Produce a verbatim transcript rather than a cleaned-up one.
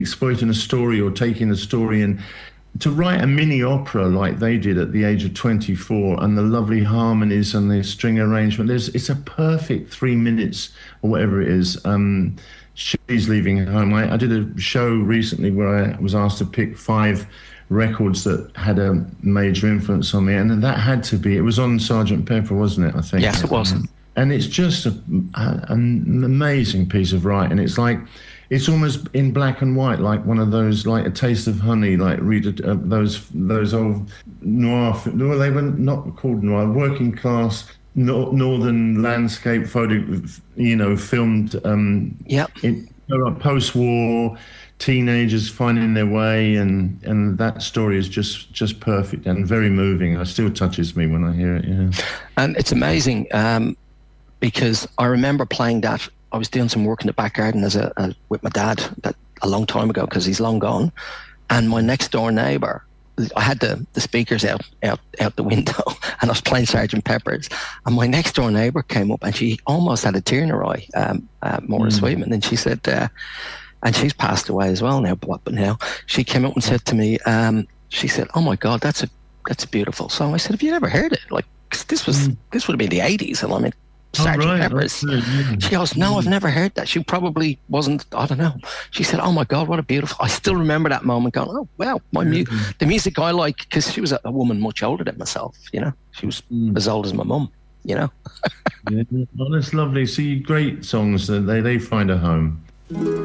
exploiting a story or taking a story and to write a mini opera like they did at the age of twenty-four, and the lovely harmonies and the string arrangement. There's, it's a perfect three minutes or whatever it is. Um, she's leaving home. I, I did a show recently where I was asked to pick five records that had a major influence on me, and that had to be, it was on Sergeant Pepper, wasn't it? I think. Yes, it was. And it's just a, a, an amazing piece of writing. It's like, it's almost in black and white, like one of those, like A Taste of Honey, like read uh, those those old noir. No, they were not called noir. Working class no, northern landscape photo, you know, filmed. Um, yeah. In like post-war teenagers finding their way, and and that story is just just perfect and very moving. It still touches me when I hear it. Yeah. And it's amazing um, because I remember playing that. I was doing some work in the back garden as a, a with my dad that a long time ago, because he's long gone. And my next door neighbour, I had the, the speakers out, out out the window, and I was playing Sergeant Pepper's. And my next door neighbour came up, and she almost had a tear in her eye, um, uh, Maura mm. Sweetman, and she said, uh, and she's passed away as well now. But now she came up and said to me, um, she said, "Oh my God, that's a that's a beautiful song." I said, "Have you ever heard it? Like, 'cause this was mm. this would have been the eighties." And I mean, Sergeant oh, right. Pepper's. Yeah. She goes, "No, I've never heard that." She probably wasn't, I don't know. She said, "Oh my God, what a beautiful," I still remember that moment going, "Oh, wow, my mu- mm-hmm. the music I like," because she was a, a woman much older than myself, you know. She was mm. as old as my mum, you know. Yeah, well, that's lovely. See, great songs, they, they find a home.